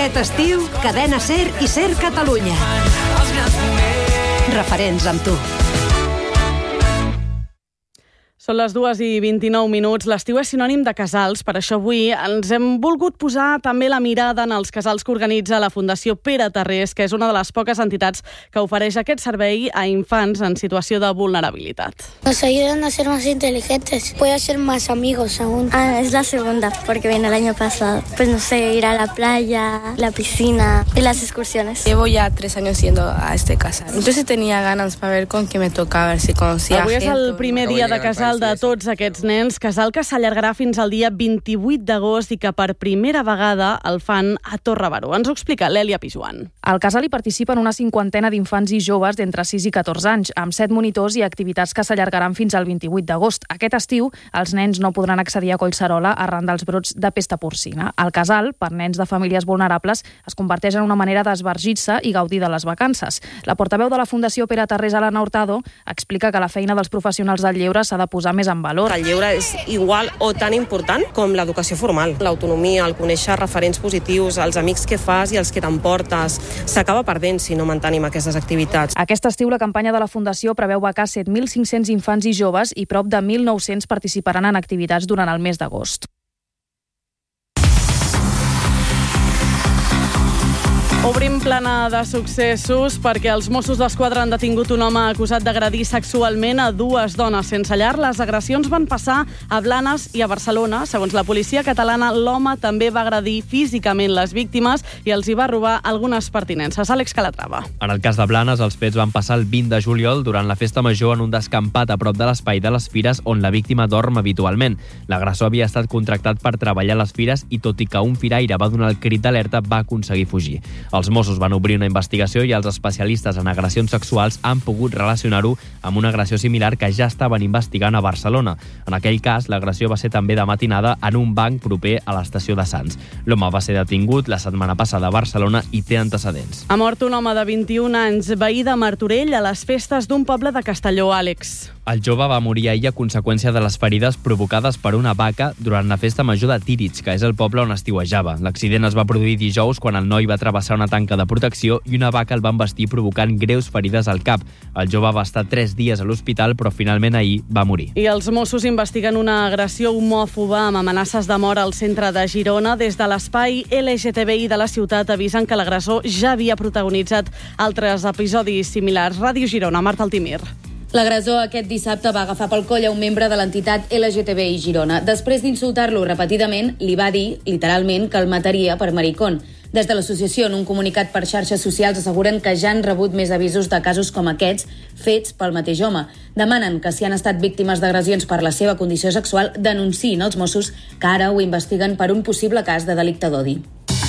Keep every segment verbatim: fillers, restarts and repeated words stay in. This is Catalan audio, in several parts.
Aquest estiu, Cadena Ser i Ser Catalunya. Referents amb tu. Són les dues i vint-i-nou minuts. L'estiu és sinònim de casals, per això avui ens hem volgut posar també la mirada en els casals que organitza la Fundació Pere Tarrés, que és una de les poques entitats que ofereix aquest servei a infants en situació de vulnerabilitat. Nos ayudan a ser más inteligentes, puede ser más amigos aún. Ah, es la segunda, porque vine el año pasado. Pues no sé, ir a la playa, la piscina y las excursiones. Llevo ya tres años yendo a este casal. Entonces tenía ganas para ver con qué me toca, a ver si conocía Avui gente. és el primer dia de casal de tots aquests nens, casal que s'allargarà fins al dia vint-i-vuit d'agost i que per primera vegada el fan a Torre-Baró. Ens ho explica l'Èlia Pijuan. Al casal hi participen una cinquantena d'infants i joves d'entre sis i catorze anys, amb set monitors i activitats que s'allargaran fins al vint-i-vuit d'agost. Aquest estiu, els nens no podran accedir a Collserola arran dels brots de pesta porcina. El casal, per nens de famílies vulnerables, es converteix en una manera d'esbargir-se i gaudir de les vacances. La portaveu de la Fundació Pere Tarrés, Alana Hurtado, explica que la feina dels professionals del lleure s'ha de posar més en valor. El lleure és igual o tan important com l'educació formal. L'autonomia, el conèixer referents positius, els amics que fas i els que t'emportes, s'acaba perdent si no mantenim aquestes activitats. Aquest estiu la campanya de la Fundació preveu becar set mil cinc-cents infants i joves i prop de mil nou-cents participaran en activitats durant el mes d'agost. Obrim plana de successos perquè els Mossos d'Esquadra han detingut un home acusat d'agredir sexualment a dues dones sense llar. Les agressions van passar a Blanes i a Barcelona. Segons la policia catalana, l'home també va agredir físicament les víctimes i els hi va robar algunes pertinences. Àlex Calatrava. En el cas de Blanes, els fets van passar el vint de juliol durant la festa major en un descampat a prop de l'espai de les fires on la víctima dorm habitualment. L'agressor havia estat contractat per treballar a les fires i, tot i que un firaire va donar el crit d'alerta, va aconseguir fugir. Els Mossos van obrir una investigació i els especialistes en agressions sexuals han pogut relacionar-ho amb una agressió similar que ja estaven investigant a Barcelona. En aquell cas, l'agressió va ser també de matinada en un banc proper a l'estació de Sants. L'home va ser detingut la setmana passada a Barcelona i té antecedents. Ha mort un home de vint-i-un anys, veí de Martorell, a les festes d'un poble de Castelló, Àlex. El jove va morir ahir a conseqüència de les ferides provocades per una vaca durant la festa major de Tíritx, que és el poble on estiuejava. L'accident es va produir dijous quan el noi va travessar una tanca de protecció i una vaca el va embestir provocant greus ferides al cap. El jove va estar tres dies a l'hospital, però finalment ahir va morir. I els Mossos investiguen una agressió homòfoba amb amenaces de mort al centre de Girona. Des de l'espai L G T B I de la ciutat avisen que l'agressor ja havia protagonitzat altres episodis similars. Ràdio Girona, Marta Altimir. L'agressor aquest dissabte va agafar pel coll a un membre de l'entitat L G T B I Girona. Després d'insultar-lo repetidament, li va dir, literalment, que el mataria per maricón. Des de l'associació, en un comunicat per xarxes socials, asseguren que ja han rebut més avisos de casos com aquests, fets pel mateix home. Demanen que si han estat víctimes d'agressions per la seva condició sexual, denunciïn els Mossos, que ara ho investiguen per un possible cas de delicte d'odi.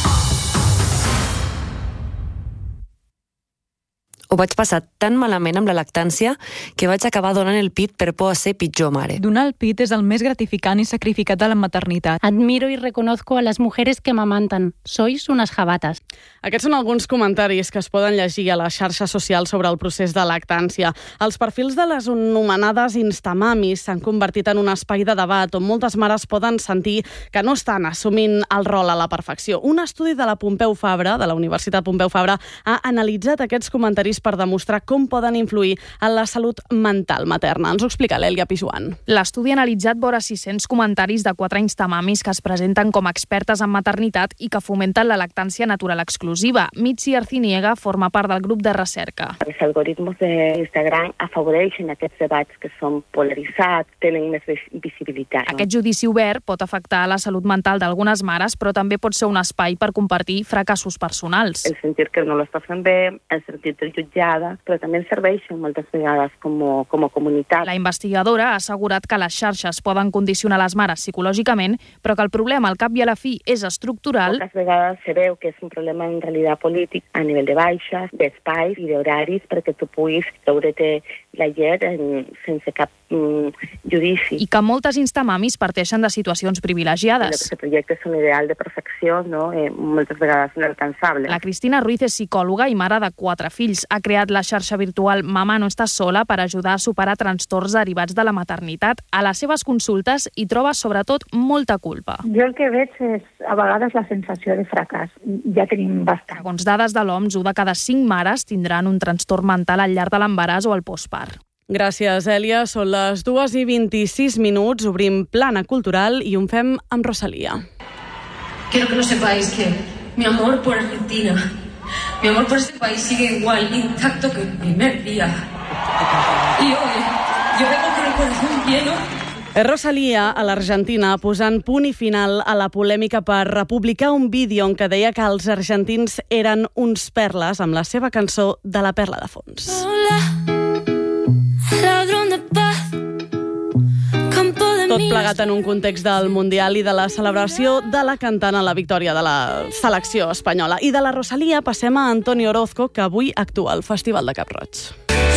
Ho vaig passar tan malament amb la lactància que vaig acabar donant el pit per por a ser pitjor mare. Donar el pit és el més gratificant i sacrificat de la maternitat. Admiro y reconozco a las mujeres que amamantan. Sois unas jabatas. Aquests són alguns comentaris que es poden llegir a les xarxes socials sobre el procés de lactància. Els perfils de les anomenades instamamis s'han convertit en un espai de debat on moltes mares poden sentir que no estan assumint el rol a la perfecció. Un estudi de la Pompeu Fabra, de la Universitat Pompeu Fabra, ha analitzat aquests comentaris per demostrar com poden influir en la salut mental materna. Ens ho explica l'Èlia Pijuan. L'estudi ha analitzat vora sis-cents comentaris de quatre instamamis que es presenten com a expertes en maternitat i que fomenten la lactància natural exclusiva. Mitzi Arciniega forma part del grup de recerca. Els algoritmes d'Instagram afavoreixen aquests debats que són polaritzats, tenen més visibilitat. No? Aquest judici obert pot afectar la salut mental d'algunes mares, però també pot ser un espai per compartir fracassos personals. El sentir que no l'està fent bé, el sentir del jutjada, però també ens serveixen moltes vegades com, com a comunitat. La investigadora ha assegurat que les xarxes poden condicionar les mares psicològicament, però que el problema al cap i a la fi és estructural. Moltes vegades se veu que és un problema en realitat polític a nivell de baixes, d'espais i d'horaris perquè tu puguis treure-te la llet en, sense cap mm, judici. I que moltes instamamis parteixen de situacions privilegiades. Aquest projecte és un ideal de perfecció, no? eh, moltes vegades inalcançable. La Cristina Ruiz és psicòloga i mare de quatre fills. Ha creat la xarxa virtual Mamà no estàs sola per ajudar a superar trastorns derivats de la maternitat. A les seves consultes hi troba sobretot molta culpa. Jo el que veig és a vegades la sensació de fracàs. Ja tenim bastant. Segons dades de l'O M S, u de cada cinc mares tindran un trastorn mental al llarg de l'embaràs o el postpart. Gràcies, Èlia. Són les dues i vint-i-sis minuts. Obrim Plana Cultural i ho fem amb Rosalía. Quiero que lo sepáis que mi amor por Argentina, mi amor por este país sigue igual, intacto que el primer día. Y hoy yo vengo con el corazón lleno. És Rosalía, a l'Argentina, posant punt i final a la polèmica per republicar un vídeo en què deia que els argentins eren uns perles amb la seva cançó de la perla de fons. Tot plegat en un context del Mundial i de la celebració de la cantant a la victòria de la selecció espanyola. I de la Rosalía passem a Antonio Orozco, que avui actua al Festival de Cap Roig.